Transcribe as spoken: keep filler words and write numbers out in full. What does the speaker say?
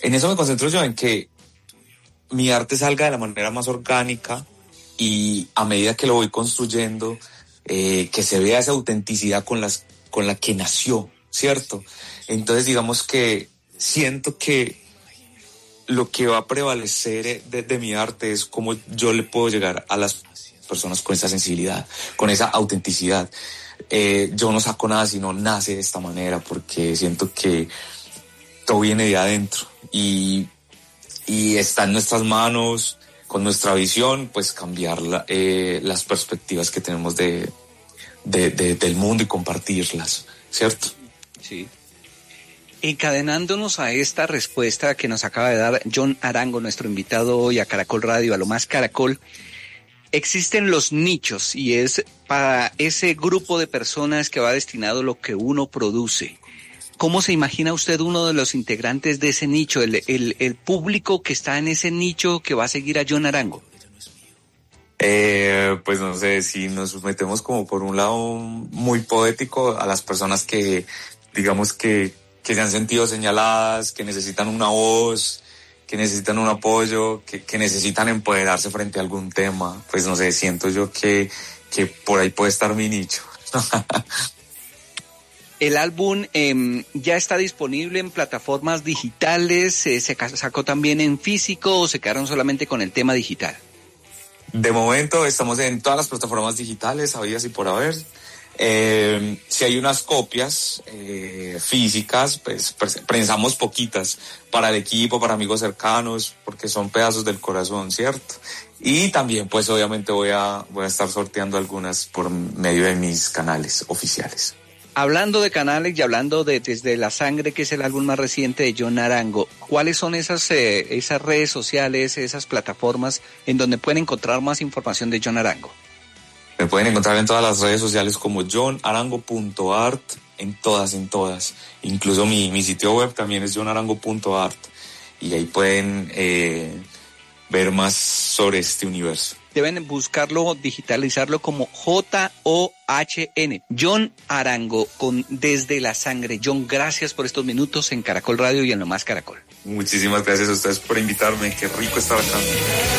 en eso me concentro yo, en que mi arte salga de la manera más orgánica y a medida que lo voy construyendo, eh, que se vea esa autenticidad con, las, con la que nació, ¿cierto? Entonces digamos que siento que lo que va a prevalecer de, de mi arte es cómo yo le puedo llegar a las personas con esa sensibilidad, con esa autenticidad. Eh, yo no saco nada, sino nace de esta manera, porque siento que todo viene de adentro y, y está en nuestras manos, con nuestra visión, pues cambiar la, eh, las perspectivas que tenemos de, de, de, del mundo y compartirlas, ¿cierto? Sí. Encadenándonos a esta respuesta que nos acaba de dar John Arango, nuestro invitado hoy a Caracol Radio, a Lo Más Caracol, existen los nichos y es para ese grupo de personas que va destinado lo que uno produce. ¿Cómo se imagina usted uno de los integrantes de ese nicho, el, el, el público que está en ese nicho que va a seguir a John Arango? Eh, pues no sé, si nos metemos como por un lado muy poético a las personas que, digamos que, que se han sentido señaladas, que necesitan una voz, que necesitan un apoyo, que, que necesitan empoderarse frente a algún tema, pues no sé, siento yo que, que por ahí puede estar mi nicho. El álbum eh, ya está disponible en plataformas digitales, eh, se sacó también en físico o se quedaron solamente con el tema digital. De momento estamos en todas las plataformas digitales, habidas y por haber. Eh, si hay unas copias eh, físicas, pues prensamos poquitas para el equipo, para amigos cercanos, porque son pedazos del corazón, ¿cierto? Y también, pues obviamente voy a, voy a estar sorteando algunas por medio de mis canales oficiales. Hablando de canales y hablando de Desde la Sangre, que es el álbum más reciente de John Arango, ¿cuáles son esas, eh, esas redes sociales, esas plataformas en donde pueden encontrar más información de John Arango? Me pueden encontrar en todas las redes sociales como john arango punto art, en todas, en todas. Incluso mi, mi sitio web también es john arango punto art y ahí pueden eh, ver más sobre este universo. Deben buscarlo, digitalizarlo como J O H N, John Arango, con Desde la Sangre. John, gracias por estos minutos en Caracol Radio y en Lo Más Caracol. Muchísimas gracias a ustedes por invitarme, qué rico estar acá.